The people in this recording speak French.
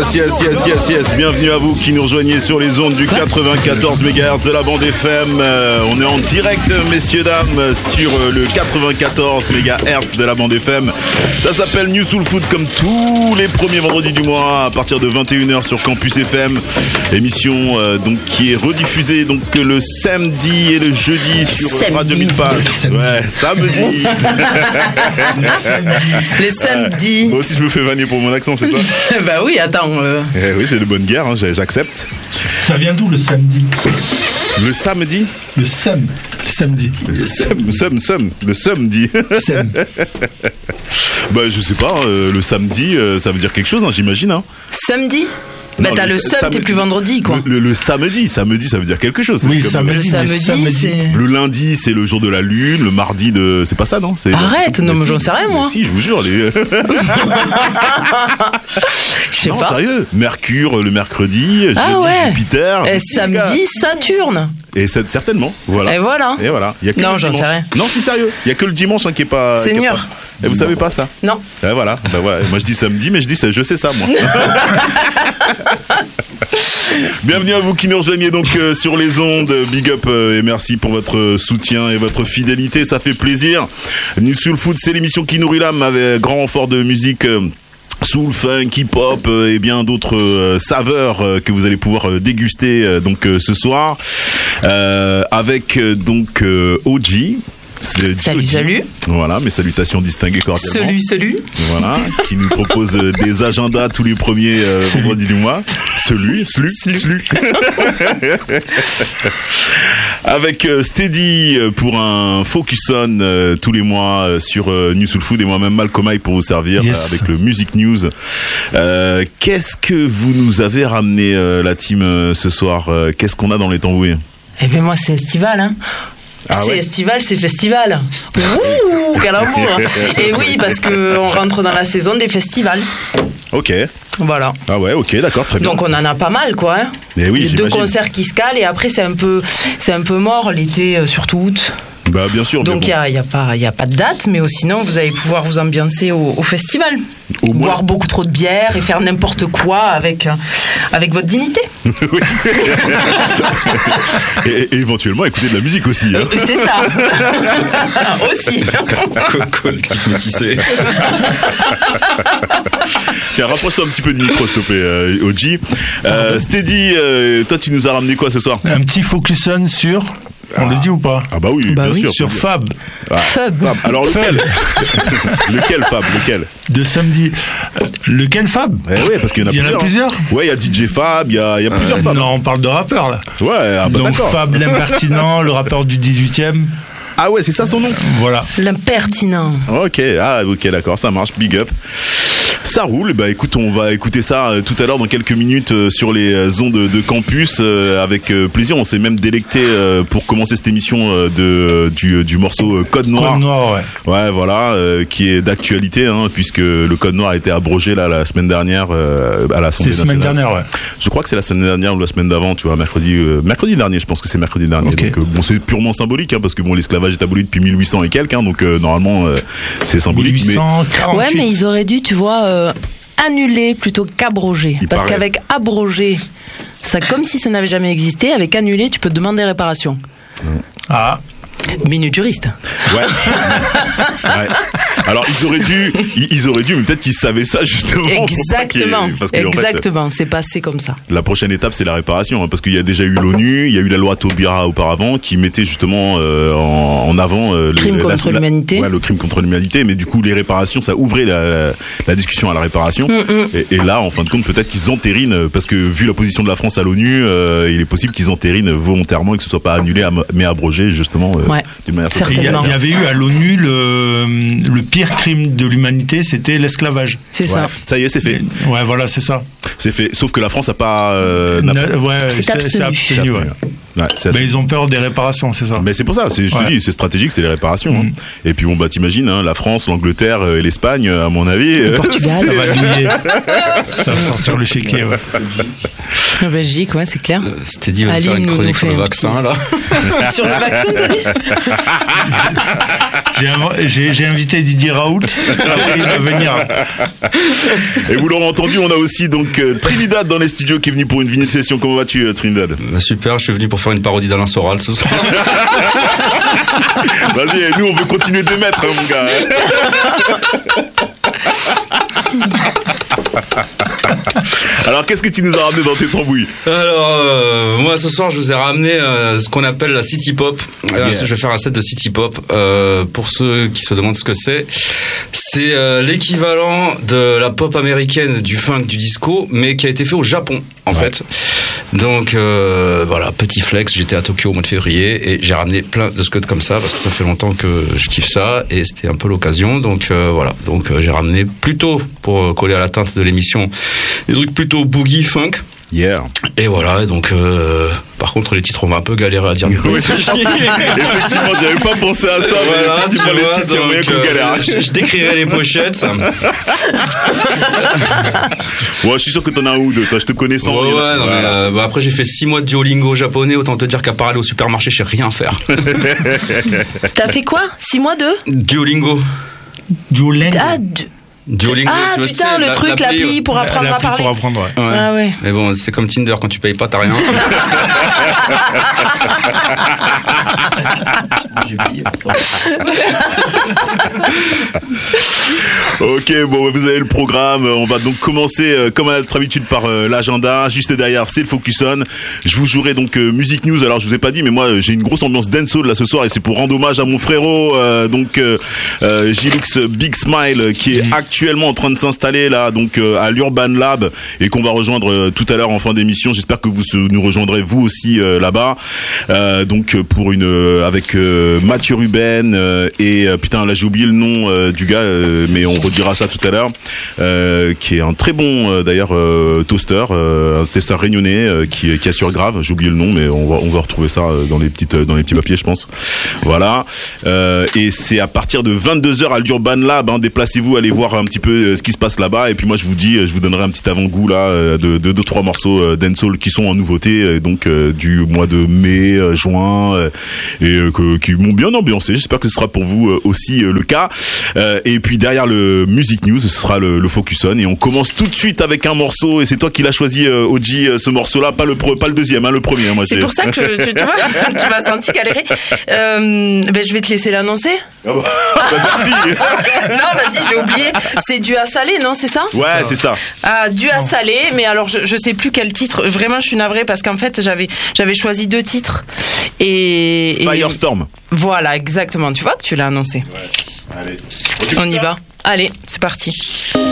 Yes. Bienvenue à vous qui nous rejoignez sur les ondes du 94 MHz de la bande FM. On est en direct, messieurs, dames, sur le 94 MHz de la bande FM. Ça s'appelle New Soul Food comme tous les premiers vendredis du mois à partir de 21h sur Campus FM. Émission donc qui est rediffusée donc le samedi et le jeudi sur Radio 1000 Pages. Ouais, samedi. Le samedi. Moi aussi je me fais vanner pour mon accent, c'est ça? Bah oui, attends. Oui, c'est de bonne guerre, hein, j'accepte. Ça vient d'où le samedi? Le samedi? Le samedi. Le samedi. Bah je sais pas, le samedi, ça veut dire quelque chose, hein, j'imagine. Hein. Samedi? Bah non, t'as le seum, t'es plus vendredi quoi. Le samedi, ça veut dire quelque chose. Oui, samedi. C'est... Le lundi, c'est le jour de la lune. Le mardi, c'est pas ça, non? Arrête, non mais j'en sais rien moi. Si, je vous jure. Je sais pas. Sérieux. Mercure, le mercredi. Jupiter. Et samedi, Saturne. Et certainement, voilà. Et voilà. Il y a que non, le j'en dimanche. sais rien. Non, c'est sérieux. Il y a que le dimanche qui est pas. Seigneur. Et vous savez pas ça? Non. Et voilà. Bah ouais. Moi je dis samedi, mais je sais ça moi. Bienvenue à vous qui nous rejoignez donc sur les ondes. Big up et merci pour votre soutien et votre fidélité, ça fait plaisir. New Soul Food, c'est l'émission qui nourrit l'âme avec grand renfort de musique. Soul, funk, hip-hop et bien d'autres saveurs que vous allez pouvoir déguster donc ce soir avec donc OG. Salut. Voilà, mes salutations distinguées cordialement. Salut. Voilà, qui nous propose des agendas tous les premiers vendredis du mois. Salut. Avec Steady pour un Focus On tous les mois sur New Soul Food et moi-même Malcolm I pour vous servir avec le Music News. Qu'est-ce que vous nous avez ramené la team ce soir? Qu'est-ce qu'on a dans les tambouilles? Eh bien moi c'est estival hein. Estival, c'est festival. Ouh, quel amour. Et oui, parce qu'on rentre dans la saison des festivals. Ok. Voilà. Ah ouais, ok, d'accord, très bien. Donc on en a pas mal, quoi. Hein. Et oui, les 2 concerts qui se calent et après c'est un peu mort l'été, surtout août. Bah bien sûr. Donc il y a pas de date, mais sinon vous allez pouvoir vous ambiancer au festival. Boire beaucoup trop de bière et faire n'importe quoi avec votre dignité. et éventuellement écouter de la musique aussi. Hein. C'est ça. Aussi. Collectif métissé. Tiens, rapproche-toi un petit peu du micro, s'il te plaît, OG. Steady, toi tu nous as ramené quoi ce soir? Un petit focus on sur... On l'a dit ou pas? Ah bah oui, bien sûr. Sur Fab. Fab. Alors lequel? Lequel Fab? Lequel? De samedi. Lequel Fab? Oui, parce qu'il y en a plusieurs. Ouais, il y a DJ Fab, il y a plusieurs Fab. Non, on parle de rappeurs là. Ouais, donc d'accord. Fab l'impertinent, le rappeur du 18e. Ah ouais, c'est ça son nom? Voilà. L'impertinent. Ok, d'accord, ça marche, big up. Ça roule, bah écoute, on va écouter ça tout à l'heure dans quelques minutes sur les ondes de campus avec plaisir. On s'est même délecté pour commencer cette émission du morceau Code Noir. Code Noir, ouais. Ouais, voilà, qui est d'actualité hein, puisque le Code Noir a été abrogé là la semaine dernière à l'Assemblée nationale. C'est semaine dernière, ouais. Je crois que c'est la semaine dernière ou la semaine d'avant, tu vois, mercredi dernier, je pense que c'est mercredi dernier. Okay. Donc bon, c'est purement symbolique hein, parce que bon, l'esclavage est aboli depuis 1800 et quelques, hein, donc normalement c'est symbolique. 1848. Ouais, mais ils auraient dû, tu vois. Annuler plutôt qu'abroger. Parce qu'avec abroger, ça comme si ça n'avait jamais existé. Avec annuler, tu peux te demander réparation. Ah. Minute juriste. Ouais. Alors ils auraient dû, mais peut-être qu'ils savaient ça justement. Exactement. Parce que, exactement. En fait, c'est passé comme ça. La prochaine étape, c'est la réparation, hein, parce qu'il y a déjà eu l'ONU, il y a eu la loi Taubira auparavant, qui mettait justement en avant le crime contre l'humanité. Ouais, le crime contre l'humanité, mais du coup les réparations, ça ouvrait la discussion à la réparation. Et là, en fin de compte, peut-être qu'ils entérinent, parce que vu la position de la France à l'ONU, il est possible qu'ils entérinent volontairement et que ce soit pas annulé, mais abrogé justement. D'une manière certainement. Il y avait eu à l'ONU le pire crime de l'humanité, c'était l'esclavage. C'est ça. Ça y est, c'est fait. Ouais, voilà, c'est ça. C'est fait. Sauf que la France a pas. C'est abstenu. Ouais. Ouais, ils ont peur des réparations, c'est ça. Mais c'est pour ça, je te dis, c'est stratégique, c'est les réparations. Hein. Et puis t'imagines, hein, la France, l'Angleterre et l'Espagne, à mon avis. Le Portugal. Ça va douiller. Ça va sortir le chéquier, ouais. La Belgique, ouais, c'est clair. C'était dit, on va faire une chronique sur le vaccin, là. Sur le vaccin, t'as dit j'ai invité Didier Raoult. Après, il va venir. Et vous l'aurez entendu, on a aussi donc Trinidad dans les studios qui est venu pour une vignette session. Comment vas-tu, Trinidad? Super, je suis venu pour faire une parodie d'Alain Soral ce soir. Vas-y, nous on veut continuer de mettre, hein, mon gars. Alors, qu'est-ce que tu nous as ramené dans tes tambouilles? Alors, moi ce soir je vous ai ramené ce qu'on appelle la City Pop. Je vais faire un set de City Pop. Pour ceux qui se demandent ce que c'est l'équivalent de la pop américaine, du funk, du disco, mais qui a été fait au Japon en fait. Donc voilà, petit flex, j'étais à Tokyo au mois de février et j'ai ramené plein de scuds comme ça parce que ça fait longtemps que je kiffe ça et c'était un peu l'occasion. Donc voilà, j'ai ramené plutôt pour coller à la teinte de l'émission des trucs plutôt boogie funk. Yeah. Et voilà, donc par contre les titres on va un peu galérer à dire. Oui, effectivement, j'avais pas pensé à ça. Voilà, mais les titres, il y a moyen qu'on galère. Je décrirai les pochettes. Ouais, je suis sûr que t'en as un ou deux. Toi, je te connais sans. Ouais, non, mais, après j'ai fait 6 mois de Duolingo japonais, autant te dire qu'à part aller au supermarché, je sais rien faire. T'as fait quoi? 6 mois de Duolingo. Duolingo. Duolingo, ah tu vois, putain, le truc, l'appli pour apprendre à parler. Pour apprendre, ouais. Ah ouais. Mais bon, c'est comme Tinder, quand tu payes pas, t'as rien. Ok, bon, vous avez le programme. On va donc commencer comme à notre habitude par l'agenda. Juste derrière, c'est le Focus On. Je vous jouerai donc Music News. Alors, je vous ai pas dit, mais moi, j'ai une grosse ambiance dancehall là ce soir et c'est pour rendre hommage à mon frérot, Gilux Big Smile, qui est actuellement en train de s'installer là, donc à l'Urban Lab et qu'on va rejoindre tout à l'heure en fin d'émission. J'espère que vous nous rejoindrez vous aussi là-bas. Donc pour avec Mathieu Ruben et putain là j'ai oublié le nom du gars, mais on redira ça tout à l'heure. Qui est un très bon d'ailleurs toaster, un testeur réunionnais qui assure grave. J'ai oublié le nom, mais on va retrouver ça dans les petits papiers, je pense. Voilà. Et c'est à partir de 22h à l'Urban Lab. Hein, déplacez-vous, allez voir un petit peu ce qui se passe là-bas. Et puis moi je vous donnerai un petit avant-goût là de 2-3 morceaux dancehall qui sont en nouveauté donc du mois de mai, juin et qui m'ont bien ambiancé. J'espère que ce sera pour vous aussi le cas. Et puis derrière le Music News, ce sera le Focus On et on commence tout de suite avec un morceau et c'est toi qui l'as choisi, OG, ce morceau-là, pas le deuxième, hein, le premier. Moi, c'est pour ça que tu m'as senti galérer. Je vais te laisser l'annoncer. Ah bah, merci. Non, vas-y, j'ai oublié. C'est Dû à Salé, non, c'est ça? Ouais, c'est ça. Ah, Dû à Salé, mais alors je sais plus quel titre. Vraiment, je suis navrée parce qu'en fait, j'avais choisi 2 titres et Firestorm. Voilà, exactement. Tu vois que tu l'as annoncé. Ouais. Allez. On y va. Allez, c'est parti.